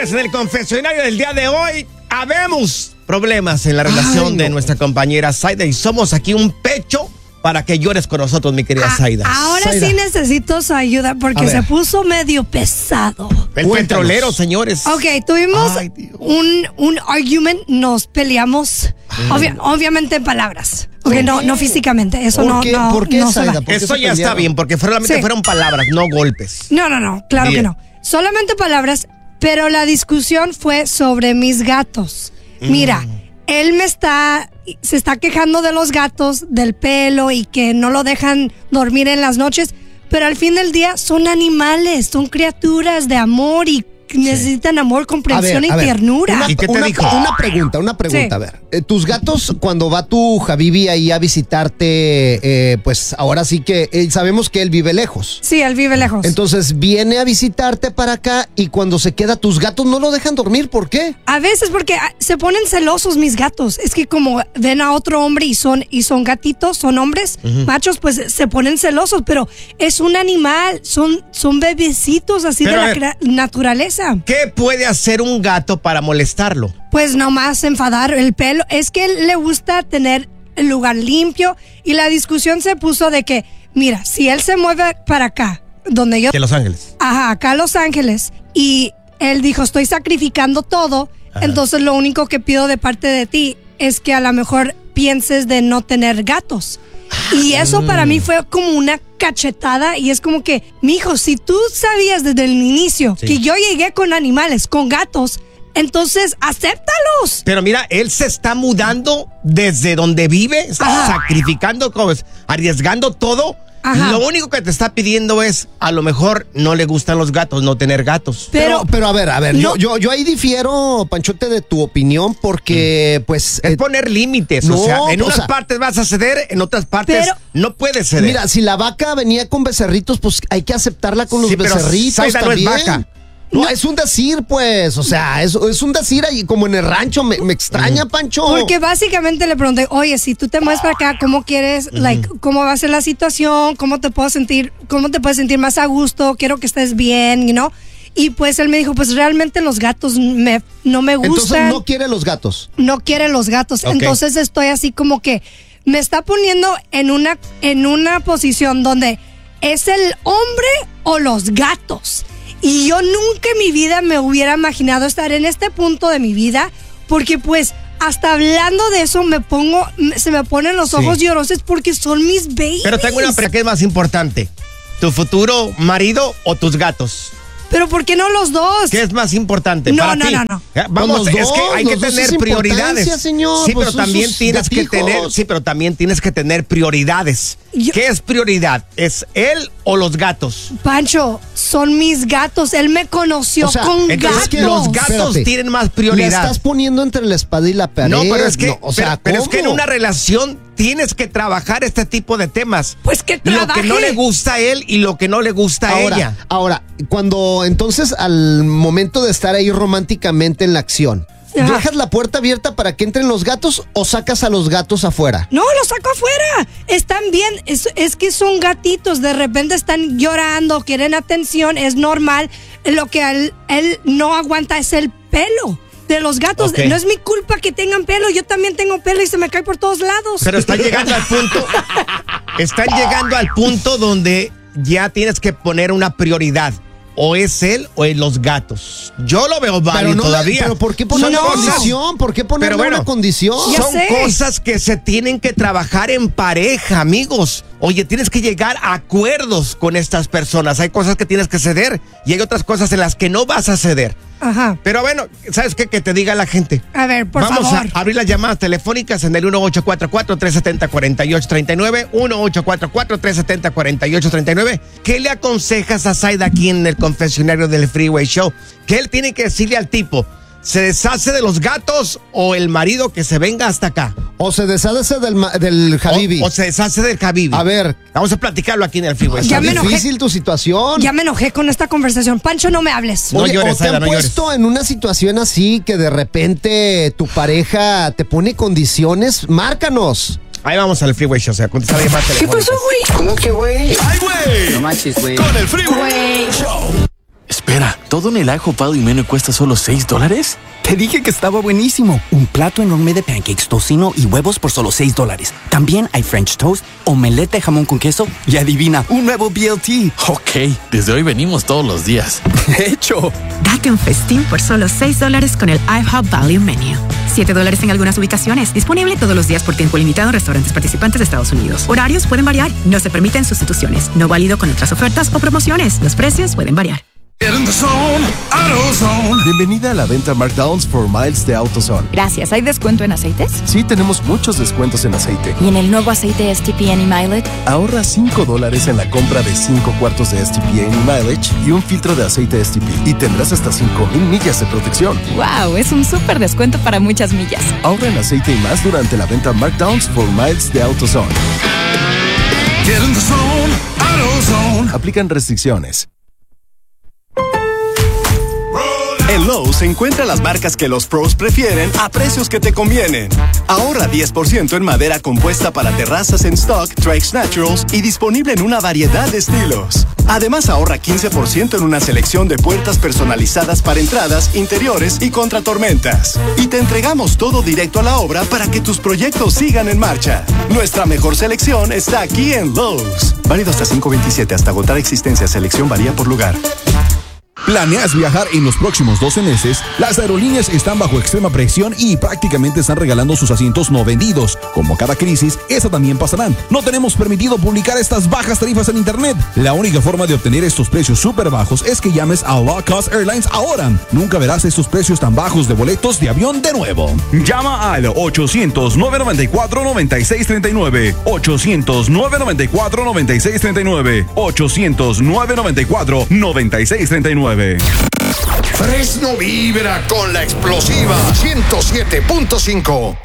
señores, en el confesionario del día de hoy, habemos problemas en la relación de nuestra compañera Zaida y somos aquí un pecho para que llores con nosotros, mi querida Zaida. Ahora sí necesito su ayuda porque se puso medio pesado. El petrolero, señores. Ok, tuvimos un argument, nos peleamos, obviamente en palabras. Okay, no físicamente, eso no. ¿Por qué, Zaida? Eso ya está bien, porque fueron palabras, no golpes. No, claro que no. Solamente palabras, pero la discusión fue sobre mis gatos. Mira, él se está quejando de los gatos, del pelo y que no lo dejan dormir en las noches, pero al fin del día son animales, son criaturas de amor y necesitan amor, comprensión y ternura. ¿Y qué te dijo? Una pregunta, a ver. Tus gatos, cuando va tu Habibi ahí a visitarte, pues ahora sí que sabemos que él vive lejos. Sí, él vive lejos. Entonces viene a visitarte para acá y cuando se queda, tus gatos no lo dejan dormir. ¿Por qué? A veces porque se ponen celosos mis gatos. Es que como ven a otro hombre y son gatitos, son hombres, machos, pues se ponen celosos, pero es un animal, son bebecitos así de la naturaleza. ¿Qué puede hacer un gato para molestarlo? Pues nomás enfadar el pelo. Es que él le gusta tener el lugar limpio y la discusión se puso de que, mira, si él se mueve para acá, donde yo... De Los Ángeles. Ajá, acá a Los Ángeles. Y él dijo, estoy sacrificando todo. Ajá. Entonces lo único que pido de parte de ti es que a lo mejor pienses de no tener gatos. Y eso para mí fue como una cachetada y es como que, mijo, si tú sabías desde el inicio que yo llegué con animales, con gatos, entonces acéptalos. Pero mira, él se está mudando desde donde vive, está sacrificando, arriesgando todo. Ajá. Lo único que te está pidiendo es, a lo mejor no le gustan los gatos, no tener gatos. Pero a ver, no. yo ahí difiero, Panchote, de tu opinión, porque pues... Es poner límites, en unas partes vas a ceder, en otras partes no puedes ceder. Mira, si la vaca venía con becerritos, pues hay que aceptarla con los becerritos Zaida también. No es vaca. No, es un decir, pues, es un decir ahí como en el rancho, me extraña, Pancho. Porque básicamente le pregunté, oye, si tú te mueves para acá, ¿cómo quieres, cómo va a ser la situación? ¿Cómo te puedes sentir más a gusto? Quiero que estés bien, ¿no? Y pues él me dijo, pues realmente los gatos no me gustan. Entonces no quiere los gatos. No quiere los gatos, entonces estoy así como que me está poniendo en una posición donde es el hombre o los gatos. Y yo nunca en mi vida me hubiera imaginado estar en este punto de mi vida, porque pues hasta hablando de eso se me ponen los ojos llorosos porque son mis babies. Pero tengo una pregunta que es más importante, ¿tu futuro marido o tus gatos? Pero ¿por qué no los dos? ¿Qué es más importante para ti? No. Vamos, es que hay que tener prioridades. Señor, sí, pero también tienes que tener prioridades. ¿Qué es prioridad? ¿Es él o los gatos? Pancho, son mis gatos. Él me conoció con gatos. Que los gatos tienen más prioridad. Le estás poniendo entre la espada y la pared. No, pero es que, pero es que en una relación tienes que trabajar este tipo de temas. Pues que trabaje. Lo que no le gusta a él y lo que no le gusta a ella. Ahora, cuando entonces al momento de estar ahí románticamente en la acción, ¿dejas la puerta abierta para que entren los gatos o sacas a los gatos afuera? No, los saco afuera. Están bien. Es que son gatitos. De repente están llorando, quieren atención. Es normal. Lo que él no aguanta es el pelo de los gatos. No es mi culpa que tengan pelo. Yo también tengo pelo y se me cae por todos lados. Pero están llegando al punto. Están llegando al punto donde ya tienes que poner una prioridad. O es él o es los gatos. Yo lo veo válido todavía. Pero ¿por qué poner una condición? ¿Por qué poner una condición? Son cosas que se tienen que trabajar en pareja, amigos. Oye, tienes que llegar a acuerdos con estas personas. Hay cosas que tienes que ceder y hay otras cosas en las que no vas a ceder. Ajá. Pero bueno, ¿sabes qué? Que te diga la gente. A ver, por favor. Vamos a abrir las llamadas telefónicas en el 1844-370-4839. 1844-370-4839. ¿Qué le aconsejas a Zaida aquí en el confesionario del Freeway Show? ¿Qué él tiene que decirle al tipo? ¿Se deshace de los gatos o el marido que se venga hasta acá? ¿O se deshace del Habibi? O se deshace del Habibi. A ver. Vamos a platicarlo aquí en el Freeway. Está difícil tu situación. Ya me enojé con esta conversación. Pancho, no me hables. Oye, no llores, ¿te han puesto en una situación así que de repente tu pareja te pone condiciones? Márcanos. Ahí vamos al Freeway Show, o sea, contesta la llamada telefónica. ¿Qué pasó, güey? ¿Cómo que, güey? ¡Ay, güey! No manches, güey. Con el Freeway Show. Espera, ¿todo en el IHOP y menú cuesta solo $6? Te dije que estaba buenísimo. Un plato enorme de pancakes, tocino y huevos por solo $6. También hay French toast, omelette de jamón con queso y adivina, un nuevo BLT. Ok, desde hoy venimos todos los días. De hecho, date un festín por solo $6 con el IHOP Value Menu. $7 en algunas ubicaciones. Disponible todos los días por tiempo limitado en restaurantes participantes de Estados Unidos. Horarios pueden variar. No se permiten sustituciones. No válido con otras ofertas o promociones. Los precios pueden variar. Bienvenida a la venta Markdowns for Miles de AutoZone. Gracias. ¿Hay descuento en aceites? Sí, tenemos muchos descuentos en aceite. ¿Y en el nuevo aceite STP Any-Mileage? Ahorra $5 en la compra de 5 cuartos de STP Any-Mileage y un filtro de aceite STP. Y tendrás hasta 5,000 millas de protección. ¡Wow! Es un súper descuento para muchas millas. Ahorra en aceite y más durante la venta Markdowns for Miles de AutoZone. Aplican restricciones. En Lowe's encuentra las marcas que los pros prefieren a precios que te convienen. Ahorra 10% en madera compuesta para terrazas en stock, Trex Naturals y disponible en una variedad de estilos. Además ahorra 15% en una selección de puertas personalizadas para entradas, interiores y contra tormentas. Y te entregamos todo directo a la obra para que tus proyectos sigan en marcha. Nuestra mejor selección está aquí en Lowe's. Válido hasta 5/27, hasta agotar existencia. Selección varía por lugar. ¿Planeas viajar en los próximos 12 meses? Las aerolíneas están bajo extrema presión y prácticamente están regalando sus asientos no vendidos. Como cada crisis, esa también pasará. No tenemos permitido publicar estas bajas tarifas en internet. La única forma de obtener estos precios súper bajos es que llames a Low Cost Airlines ahora. Nunca verás estos precios tan bajos de boletos de avión de nuevo. Llama al 800-994-9639. 800-994-9639. 800-994-9639. Fresno vibra con la explosiva 107.5.